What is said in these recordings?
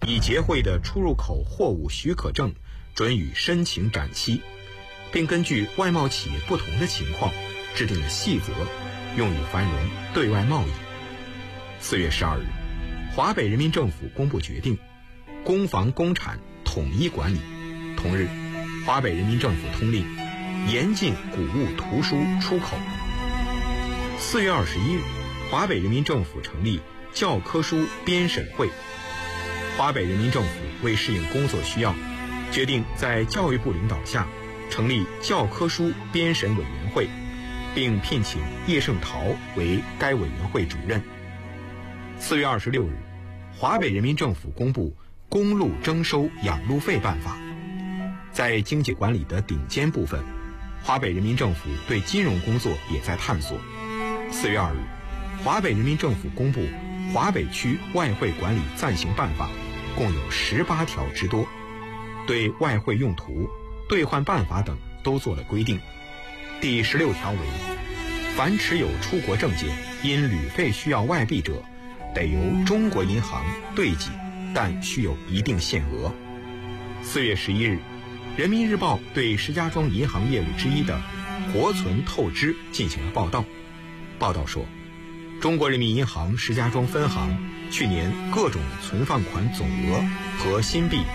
已结汇的出入口货物许可证准予申请展期，并根据外贸企业不同的情况制定了细则，用以繁荣对外贸易。4月12日，华北人民政府公布决定，公房公产统一管理。同日，华北人民政府通令，严禁古物图书出口。4月21日，华北人民政府成立教科书编审会。华北人民政府为适应工作需要，决定在教育部领导下成立教科书编审委员会，并聘请叶圣陶为该委员会主任。4月26日，华北人民政府公布公路征收养路费办法。在经济管理的顶尖部分，华北人民政府对金融工作也在探索。4月2日，华北人民政府公布华北区外汇管理暂行办法，共有18条之多，对外汇用途、兑换办法等都做了规定。第16条为：凡持有出国证件，因旅费需要外币者，得由中国银行兑给，但需有一定限额。4月11日，人民日报对石家庄银行业务之一的活存透支进行了报道。报道说，中国人民银行石家庄分行去年各种存放款总额和新币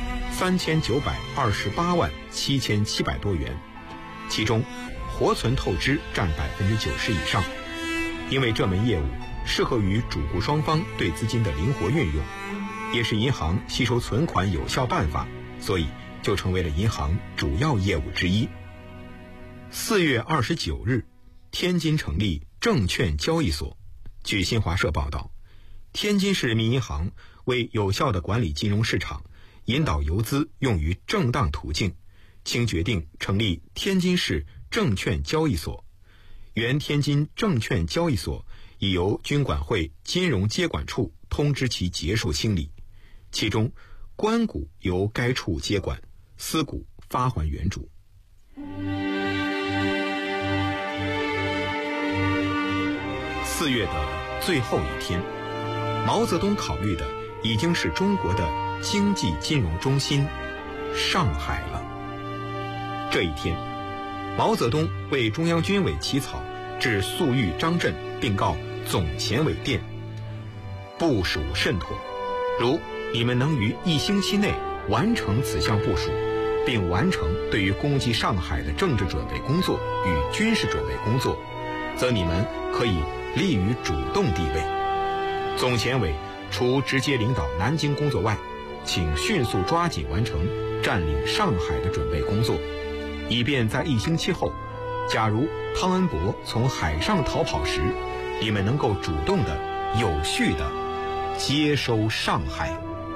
3928万7700多元，其中活存透支占90%以上。因为这门业务适合于主顾双方对资金的灵活运用，也是银行吸收存款有效办法，所以就成为了银行主要业务之一。4月29日，天津成立证券交易所。据新华社报道，天津市人民银行为有效地管理金融市场，引导游资用于正当途径，经决定成立天津市证券交易所。原天津证券交易所已由军管会金融接管处通知其结束清理，其中官股由该处接管，私股发还原主。4月的最后一天，毛泽东考虑的已经是中国的经济金融中心上海了。这一天，毛泽东为中央军委起草致粟裕、张震，并告总前委电：部署甚妥，如你们能于1星期内完成此项部署，并完成对于攻击上海的政治准备工作与军事准备工作，则你们可以立于主动地位。总前委除直接领导南京工作外，请迅速抓紧完成占领上海的准备工作，以便在1星期后，假如汤恩伯从海上逃跑时，你们能够主动的、有序的接收上海。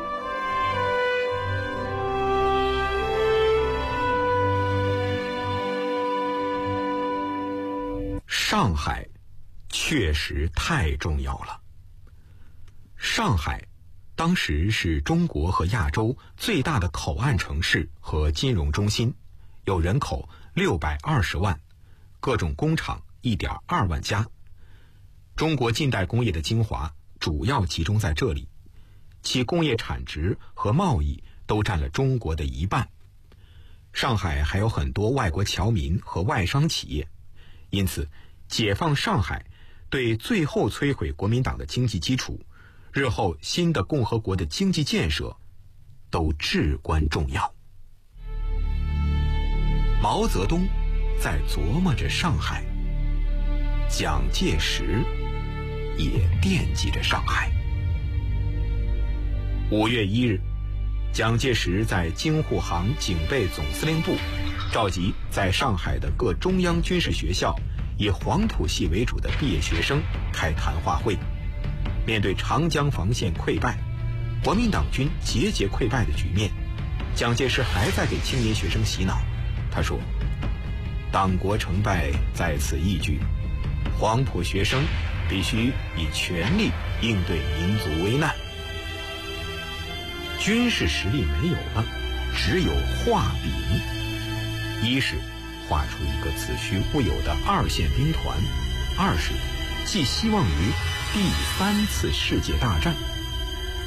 上海确实太重要了。上海当时是中国和亚洲最大的口岸城市和金融中心，有人口620万，各种工厂1.2万家。中国近代工业的精华主要集中在这里，其工业产值和贸易都占了中国的1半。上海还有很多外国侨民和外商企业，因此解放上海对最后摧毁国民党的经济基础，日后新的共和国的经济建设都至关重要。毛泽东在琢磨着上海，蒋介石也惦记着上海。5月1日，蒋介石在京沪杭警备总司令部召集在上海的各中央军事学校以黄埔系为主的毕业学生开谈话会。面对长江防线溃败，国民党军节节溃败的局面，蒋介石还在给青年学生洗脑。他说，党国成败在此一举，黄埔学生必须以全力应对民族危难。军事实力没有了，只有画饼。一是画出一个子虚乌有的2线兵团，二是寄希望于第3次世界大战。